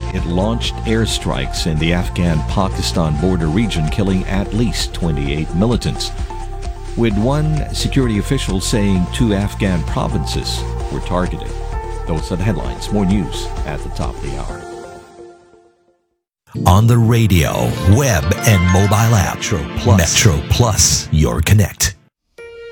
it launched airstrikes in the Afghan-Pakistan border region, killing at least 28 militants, with one security official saying 2 Afghan provinces were targeted. Those are the headlines. More news at the top of the hour. On the radio, web, and mobile app. Metro Plus, your connect.